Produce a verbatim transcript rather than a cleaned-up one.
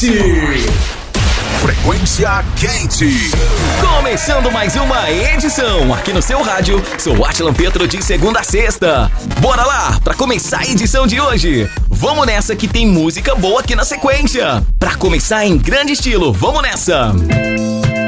Quente. Frequência Quente. Começando mais uma edição aqui no seu rádio. Sou Atlan Petro de segunda a sexta. Bora lá pra começar a edição de hoje. Vamos nessa que tem música boa aqui na sequência. Pra começar em grande estilo, vamos nessa.